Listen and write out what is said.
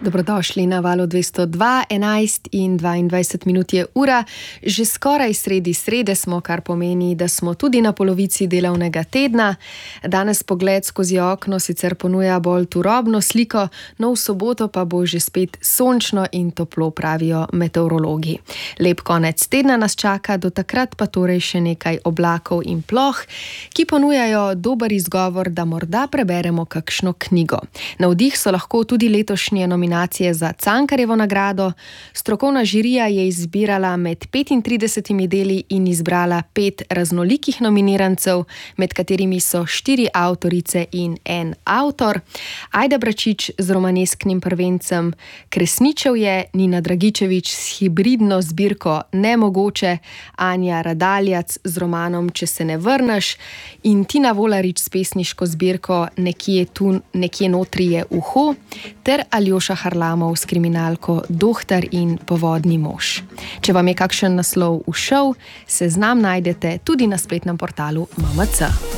Dobrodošli na valu 202, 11 in 22 minut je ura. Že skoraj sredi srede smo, kar pomeni, da smo tudi na polovici delovnega tedna. Danes pogled skozi okno sicer ponuja bolj turobno sliko, no v soboto pa bo že spet sončno in toplo, pravijo meteorologi. Lep konec tedna nas čaka, do takrat pa torej še nekaj oblakov in ploh, ki ponujajo dober izgovor, da morda preberemo kakšno knjigo. Navdih so lahko tudi letošnje nominacije za Cankarjevo nagrado. Strokovna žirija je izbirala med 35 deli in izbrala 5 raznolikih nominirancev, med katerimi so 4 avtorice in 1 avtor. Ajda Bračič z romanesknim prvencem Kresničev je, Nina Dragičević s hibridno zbirko Nemogoče, Anja Radaljac z romanom Če se ne vrneš in Tina Volarič s pesniško zbirko Nekje tu, nekje notri je uho, ter Aljoša Harlamov s kriminalko Dohtar in povodni mož. Če vam je kakšen naslov ušel, seznam najdete tudi na spletnem portalu MMC.